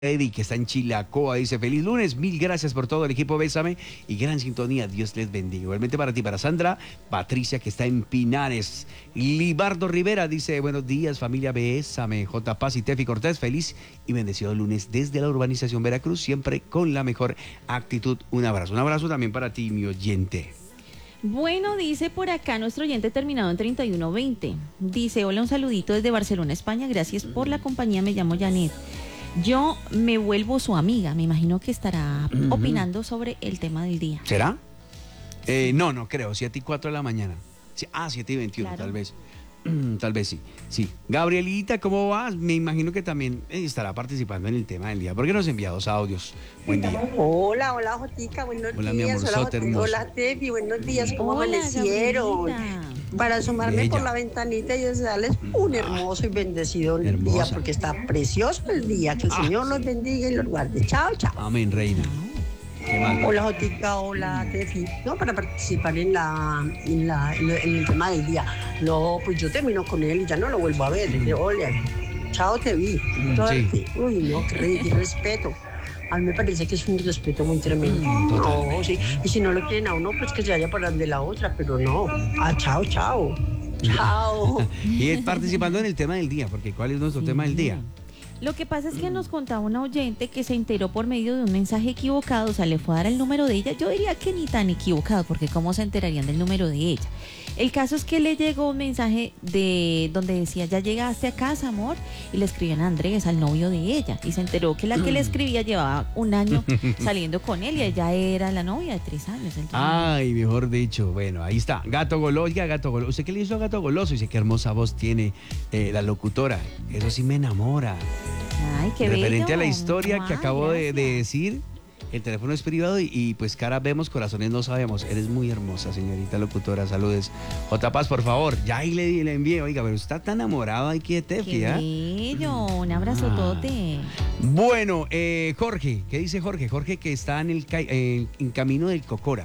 Eddie, que está en Chilacoa, dice: feliz lunes, mil gracias por todo el equipo Bésame y gran sintonía, Dios les bendiga. Igualmente para ti, para Sandra, Patricia, que está en Pinares. Libardo Rivera dice: buenos días, familia Bésame, J. Paz y Tefi Cortés, feliz y bendecido lunes desde la urbanización Veracruz, siempre con la mejor actitud. Un abrazo también para ti, mi oyente. Bueno, dice por acá nuestro oyente terminado en 3120. Dice: hola, un saludito desde Barcelona, España, gracias por la compañía, me llamo Janet. Yo me vuelvo su amiga, me imagino que estará opinando sobre el tema del día. ¿Será? No creo, 7:04 de la mañana. 7:21, claro. Tal vez. Tal vez sí. Gabrielita, ¿cómo vas? Me imagino que también estará participando en el tema del día. ¿Por qué nos envía dos audios? Buen día. Hola, Jotica, buenos días. Mi amorzote Hermoso. Hola, Tefi, buenos días, ¿cómo Hola, amanecieron? Gabrielita. Para asomarme Bella. por la ventanita y desearles un hermoso y bendecido día, porque está precioso el día. Que el Señor los bendiga y los guarde. Chao, chao. Amén, reina. ¿Qué más? Hola, Jotica, hola, Tefi. No, para participar en el tema del día. No, pues yo termino con él y ya no lo vuelvo a ver. Hola, chao, te vi. Sí. Uy, no, qué respeto. A mí me parece que es un respeto muy tremendo. No, sí. Y si no lo quieren a uno, pues que se vaya para de la otra, pero no. Chao. Chao. Y participando en el tema del día, porque ¿cuál es nuestro tema del día? Lo que pasa es que nos contaba una oyente que se enteró por medio de un mensaje equivocado, o sea, le fue a dar el número de ella. Yo diría que ni tan equivocado, porque ¿cómo se enterarían del número de ella? El caso es que le llegó un mensaje donde decía: ya llegaste a casa, amor, y le escribían a Andrés, al novio de ella, y se enteró que la que le escribía llevaba un año saliendo con él y ella era la novia de 3 años. Entonces, Ay, mejor dicho, bueno, ahí está. Gato Goloso. ¿Usted qué le hizo a Gato Goloso? Dice: qué hermosa voz tiene la locutora. Eso sí me enamora. ay, qué Referente bello. a la historia que acabo de Gracias. decir, el teléfono es privado y pues caras vemos, corazones no sabemos. Eres muy hermosa, señorita locutora. Saludes. J. Paz, por favor. Ya ahí le envié. Oiga, pero está tan enamorado ahí que Tefi, Qué bello, un abrazotote. Bueno, Jorge, ¿qué dice Jorge? Jorge, que está en camino del Cocora.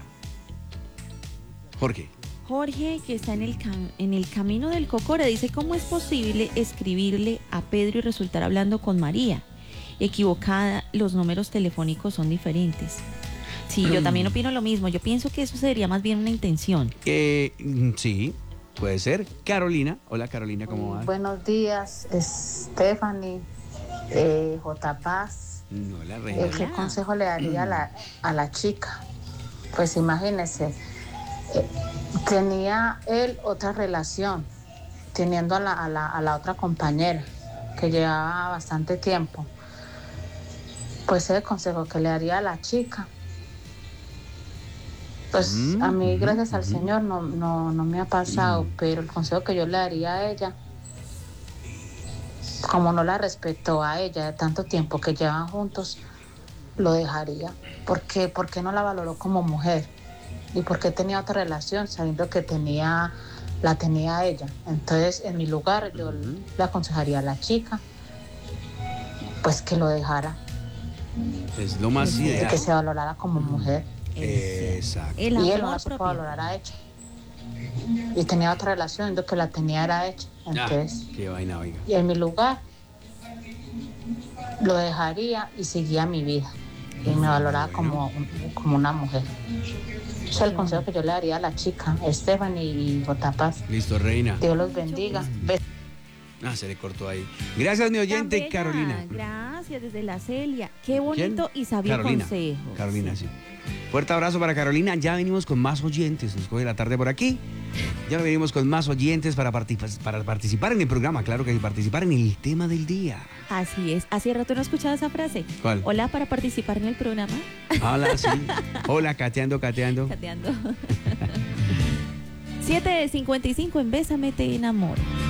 Jorge. Jorge, que está en el camino del Cocora, dice: ¿cómo es posible escribirle a Pedro y resultar hablando con María? Equivocada, los números telefónicos son diferentes. Sí, yo también opino lo mismo. Yo pienso que eso sería más bien una intención. Sí, puede ser. Carolina. Hola, Carolina, ¿cómo vas? Buenos días, Stephanie, J. Paz. No, la reina. ¿Qué consejo le daría a la chica? Pues imagínese, tenía él otra relación, teniendo a la otra compañera, que llevaba bastante tiempo. Pues el consejo que le daría a la chica, pues a mí, gracias al Señor, no me ha pasado, pero el consejo que yo le daría a ella, como no la respetó a ella de tanto tiempo que llevan juntos, lo dejaría. ¿Por qué no la valoró como mujer? ¿Y por qué tenía otra relación sabiendo que la tenía ella? Entonces, en mi lugar, yo le aconsejaría a la chica, pues que lo dejara. Es lo más Y ideal. que se valorara como mujer. Exacto. El Y él no amor se puede propio. valorar a ella. Y tenía otra relación, lo que la tenía era ella. Entonces, Qué vaina, oiga. y en mi lugar, lo dejaría y seguía mi vida. Y me valoraba como una mujer. Ese es el consejo que yo le daría a la chica, Stephanie y J. Paz. Listo, reina. Dios los bendiga. Se le cortó ahí. Gracias, mi oyente, Tan bella. Carolina. Gracias, desde la Celia. Qué bonito y sabio Carolina. consejo. Carolina, sí. Fuerte abrazo para Carolina. Ya venimos con más oyentes. Nos coge la tarde por aquí. Ya venimos con más oyentes para participar en el programa. Claro que participar en el tema del día. Así es. Hace rato no he escuchado esa frase. ¿Cuál? Hola, para participar en el programa. Hola, sí. Hola, cateando. Cateando. 7:55 en Bésame, te enamoro.